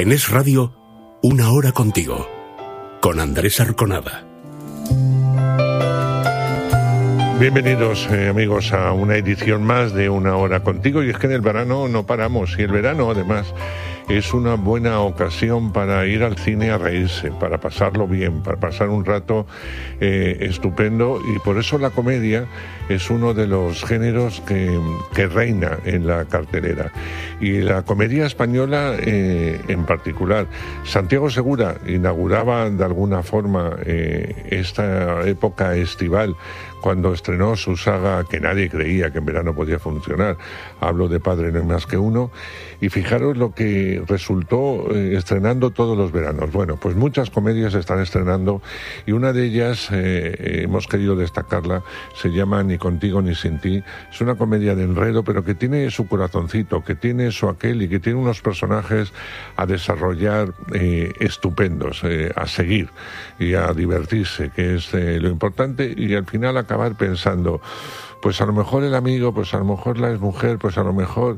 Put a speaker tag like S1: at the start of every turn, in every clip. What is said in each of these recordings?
S1: En Es Radio, Una Hora Contigo, con Andrés Arconada.
S2: Bienvenidos amigos a una edición más de Una Hora Contigo. Y es que en el verano no paramos, y el verano además es una buena ocasión para ir al cine a reírse, para pasarlo bien, para pasar un rato estupendo, y por eso la comedia es uno de los géneros que reina en la cartelera. Y la comedia española en particular. Santiago Segura inauguraba de alguna forma esta época estival cuando estrenó su saga que nadie creía que en verano podía funcionar. Hablo de Padre no hay más que uno. Y fijaros lo que resultó estrenando todos los veranos. Bueno, pues muchas comedias se están estrenando, y una de ellas, hemos querido destacarla, se llama Ni contigo ni sin ti. Es una comedia de enredo, pero que tiene su corazoncito, que tiene su aquel, y que tiene unos personajes a desarrollar estupendos, a seguir y a divertirse, que es lo importante, y al final acabar pensando, pues a lo mejor el amigo, pues a lo mejor la exmujer, pues a lo mejor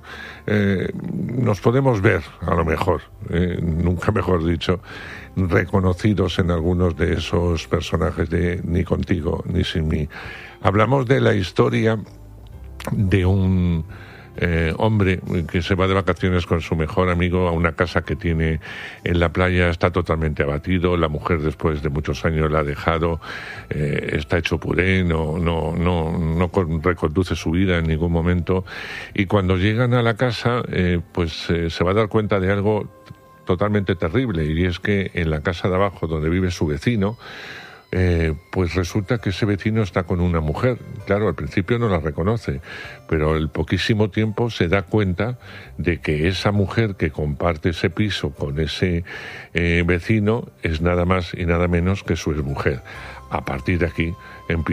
S2: nos podemos ver, a lo mejor, nunca mejor dicho, reconocidos en algunos de esos personajes de Ni contigo ni sin mí. Hablamos de la historia de un hombre que se va de vacaciones con su mejor amigo a una casa que tiene en la playa. Está totalmente abatido, la mujer después de muchos años la ha dejado, está hecho puré, no reconduce su vida en ningún momento, y cuando llegan a la casa se va a dar cuenta de algo totalmente terrible, y es que en la casa de abajo donde vive su vecino, pues resulta que ese vecino está con una mujer. Claro, al principio no la reconoce, pero al poquísimo tiempo se da cuenta de que esa mujer que comparte ese piso con ese vecino es nada más y nada menos que su exmujer. A partir de aquí empieza